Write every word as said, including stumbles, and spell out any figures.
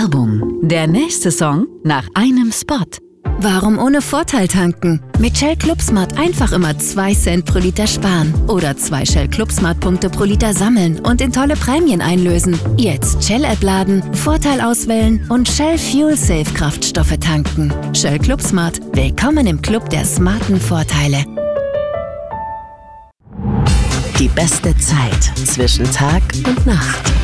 Werbung. Der nächste Song nach einem Spot. Warum ohne Vorteil tanken? Mit Shell Club Smart einfach immer zwei Cent pro Liter sparen. Oder zwei Shell Club Smart Punkte pro Liter sammeln und in tolle Prämien einlösen. Jetzt Shell-App laden, Vorteil auswählen und Shell Fuel Safe Kraftstoffe tanken. Shell Club Smart. Willkommen im Club der smarten Vorteile. Die beste Zeit zwischen Tag und Nacht.